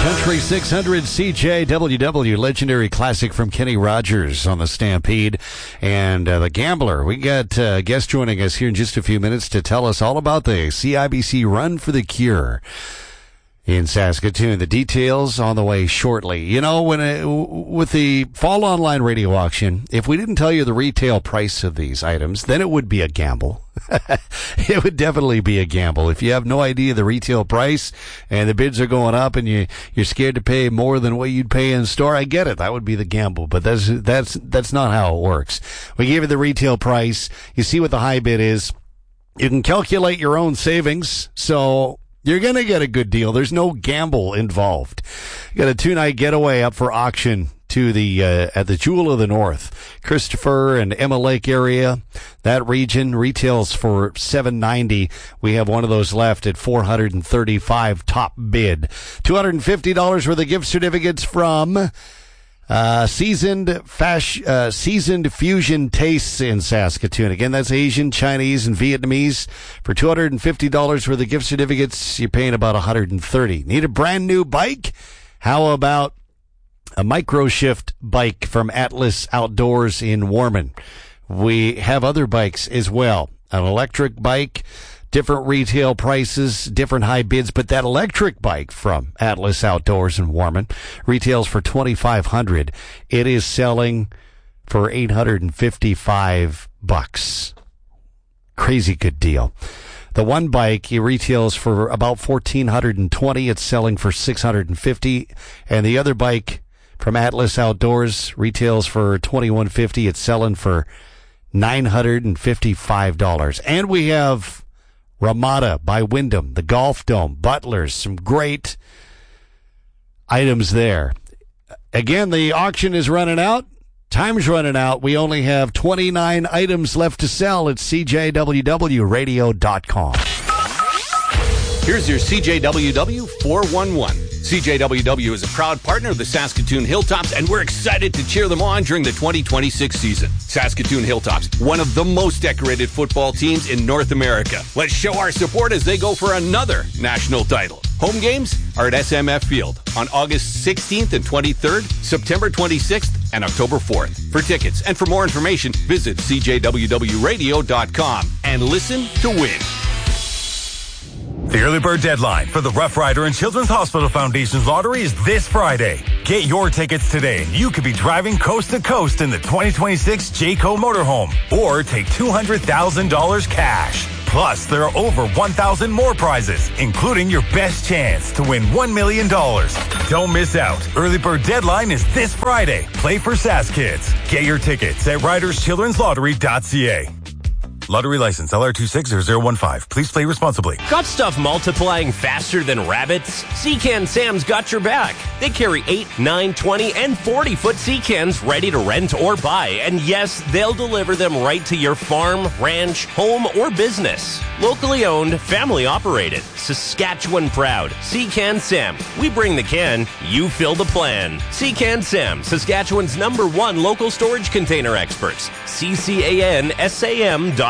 Country 600 CJWW, legendary classic from Kenny Rogers on the Stampede. And The Gambler, we got a guest joining us here in just a few minutes to tell us all about the CIBC Run for the Cure in Saskatoon. The details on the way shortly. You know, with the fall online radio auction, if we didn't tell you the retail price of these items, then it would be a gamble. It would definitely be a gamble. If you have no idea the retail price and the bids are going up and you're scared to pay more than what you'd pay in store, I get it. That would be the gamble, but that's not how it works. We give you the retail price. You see what the high bid is. You can calculate your own savings, so you're going to get a good deal. There's no gamble involved. You got a 2-night getaway up for auction to the at the Jewel of the North, Christopher and Emma Lake area. That region retails for $790. We have one of those left at $435 top bid. $250 worth of gift certificates from Seasoned Fusion Tastes in Saskatoon. Again, that's Asian, Chinese, and Vietnamese. For $250 worth of gift certificates, you're paying about $130. Need a brand new bike? How about a micro-shift bike from Atlas Outdoors in Warman? We have other bikes as well. An electric bike, different retail prices, different high bids, but that electric bike from Atlas Outdoors in Warman retails for $2,500. It is selling for $855. Crazy good deal. The one bike, it retails for about $1,420. It's selling for $650. And the other bike from Atlas Outdoors retails for $2,150. It's selling for $955. And we have Ramada by Wyndham, the Golf Dome, Butlers, some great items there. Again, the auction is running out. Time's running out. We only have 29 items left to sell at CJWWRadio.com. Here's your CJWW 411. CJWW is a proud partner of the Saskatoon Hilltops, and we're excited to cheer them on during the 2026 season. Saskatoon Hilltops, one of the most decorated football teams in North America. Let's show our support as they go for another national title. Home games are at SMF Field on August 16th and 23rd, September 26th, and October 4th. For tickets and for more information, visit CJWWRadio.com and listen to win. The early bird deadline for the Rough Rider and Children's Hospital Foundation's lottery is this Friday. Get your tickets today. You could be driving coast to coast in the 2026 Jayco motorhome or take $200,000 cash. Plus, there are over 1,000 more prizes, including your best chance to win $1 million. Don't miss out. Early bird deadline is this Friday. Play for Sask Kids. Get your tickets at riderschildrenslottery.ca. Lottery license LR260015. Please play responsibly. Got stuff multiplying faster than rabbits? Seacan Sam's got your back. They carry 8, 9, 20, and 40-foot sea cans ready to rent or buy. And yes, they'll deliver them right to your farm, ranch, home, or business. Locally owned, family operated. Saskatchewan proud. Seacan Sam. We bring the can, you fill the plan. Seacan Sam, Saskatchewan's #1 local storage container experts. CCANSAM.com.